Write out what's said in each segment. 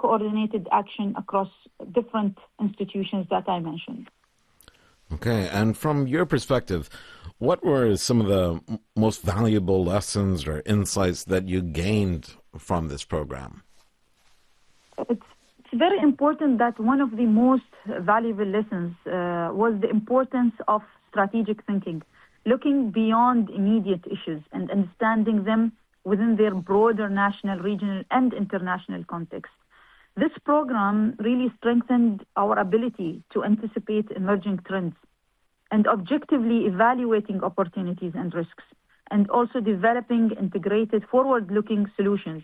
coordinated action across different institutions that I mentioned. Okay, and from your perspective, what were some of the most valuable lessons or insights that you gained from this program? It's very important that one of the most valuable lessons was the importance of strategic thinking, looking beyond immediate issues and understanding them within their broader national, regional, and international context. This program really strengthened our ability to anticipate emerging trends and objectively evaluating opportunities and risks, and also developing integrated, forward-looking solutions.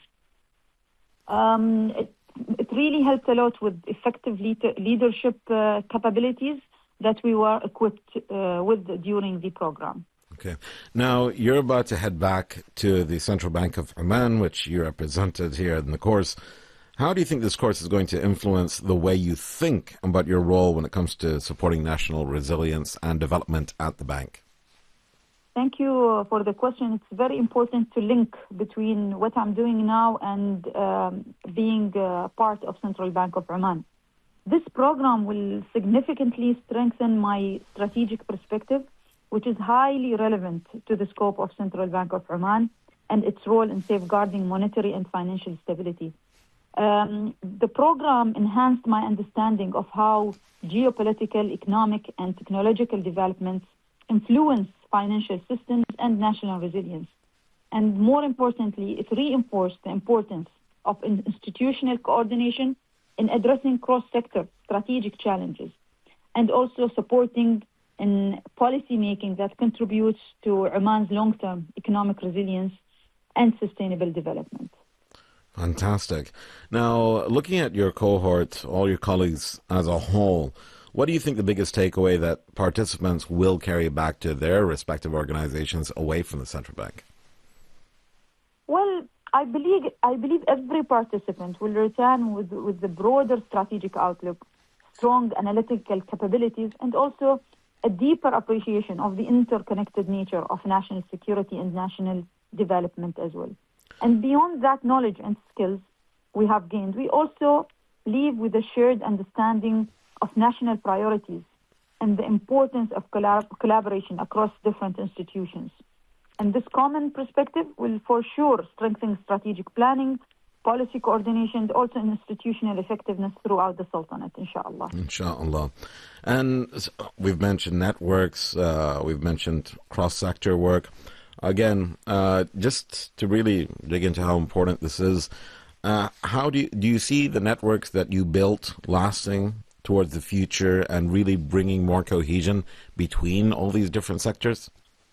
It really helped a lot with effective leadership capabilities that we were equipped with during the program. Okay. Now, you're about to head back to the Central Bank of Oman, which you represented here in the course. How do you think this course is going to influence the way you think about your role when it comes to supporting national resilience and development at the bank? Thank you for the question. It's very important to link between what I'm doing now and being part of Central Bank of Oman. This program will significantly strengthen my strategic perspective, which is highly relevant to the scope of Central Bank of Oman and its role in safeguarding monetary and financial stability. The program enhanced my understanding of how geopolitical, economic, and technological developments influence financial systems and national resilience. And more importantly, it reinforced the importance of institutional coordination in addressing cross-sector strategic challenges and also supporting in policy making that contributes to Oman's long-term economic resilience and sustainable development. Fantastic. Now, looking at your cohort, all your colleagues as a whole, what do you think the biggest takeaway that participants will carry back to their respective organizations away from the central bank? Well, I believe every participant will return with the broader strategic outlook, strong analytical capabilities, and also a deeper appreciation of the interconnected nature of national security and national development as well. And beyond that knowledge and skills we have gained, we also leave with a shared understanding of national priorities and the importance of collaboration across different institutions. And this common perspective will for sure strengthen strategic planning, policy coordination, and also institutional effectiveness throughout the Sultanate, inshallah. Inshallah. And we've mentioned networks, we've mentioned cross-sector work. Again, just to really dig into how important this is, how do you see the networks that you built lasting towards the future and really bringing more cohesion between all these different sectors?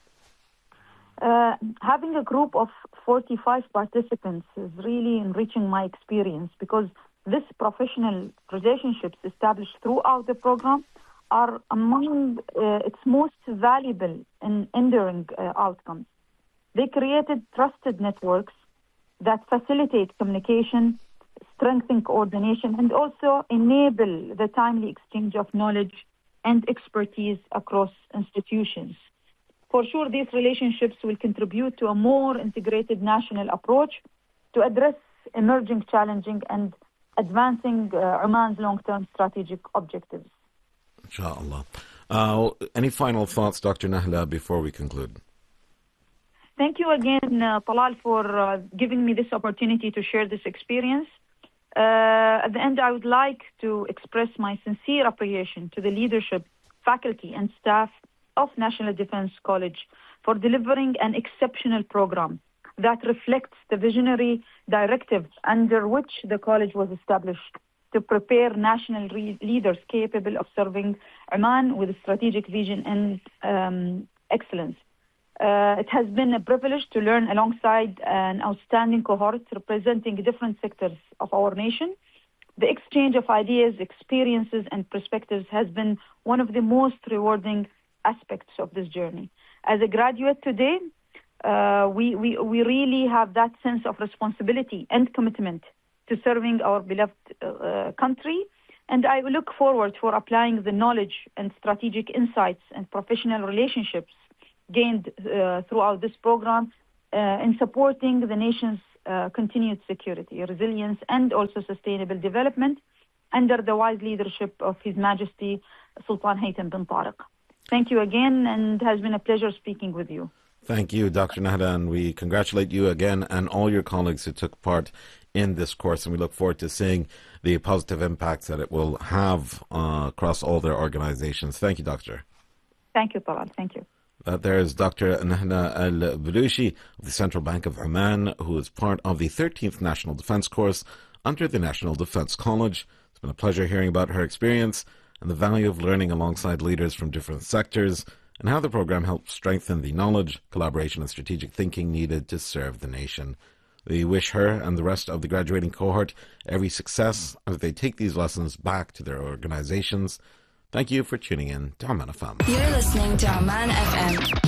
Having a group of 45 participants is really enriching my experience because this professional relationships established throughout the program are among its most valuable and enduring outcomes. They created trusted networks that facilitate communication, strengthen coordination, and also enable the timely exchange of knowledge and expertise across institutions. For sure, these relationships will contribute to a more integrated national approach to address emerging challenges and advancing Oman's long-term strategic objectives. Inshallah. Any final thoughts, Dr. Nahla, before we conclude? Thank you again, Talal, for giving me this opportunity to share this experience. At the end, I would like to express my sincere appreciation to the leadership, faculty, and staff of National Defense College for delivering an exceptional program that reflects the visionary directive under which the college was established to prepare national leaders capable of serving Oman with strategic vision and excellence. It has been a privilege to learn alongside an outstanding cohort representing different sectors of our nation. The exchange of ideas, experiences, and perspectives has been one of the most rewarding aspects of this journey. As a graduate today, we really have that sense of responsibility and commitment to serving our beloved country. And I look forward for applying the knowledge and strategic insights and professional relationships gained throughout this program in supporting the nation's continued security, resilience, and also sustainable development under the wise leadership of His Majesty Sultan Haytham bin Tariq. Thank you again, and it has been a pleasure speaking with you. Thank you, Dr. Nahda, and we congratulate you again and all your colleagues who took part in this course, and we look forward to seeing the positive impacts that it will have across all their organizations. Thank you, Doctor. Thank you, Talal. Thank you. There is Dr. Nahda Al-Balushi of the Central Bank of Oman, who is part of the 13th National Defense Course under the National Defense College. It's been a pleasure hearing about her experience and the value of learning alongside leaders from different sectors, and how the program helps strengthen the knowledge, collaboration, and strategic thinking needed to serve the nation. We wish her and the rest of the graduating cohort every success as they take these lessons back to their organizations. Thank you for tuning in to Oman FM. You're listening to Oman FM.